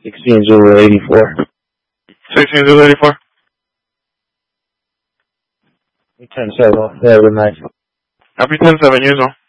16 Zulu 84. 16 Zulu 84. 10-7. Yeah, good night. Happy 10-7, usual.